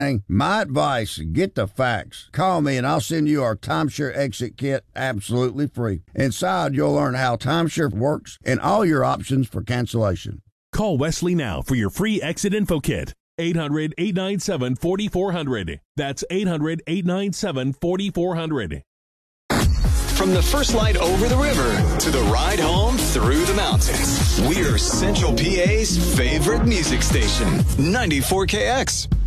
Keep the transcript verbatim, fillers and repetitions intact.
My advice, get the facts. Call me and I'll send you our timeshare exit kit absolutely free. Inside, you'll learn how timeshare works and all your options for cancellation. Call Wesley now for your free exit info kit. eight hundred, eight nine seven, four four zero zero. That's eight hundred, eight nine seven, four four zero zero. From the first light over the river to the ride home through the mountains, we're Central P A's favorite music station, ninety-four K X.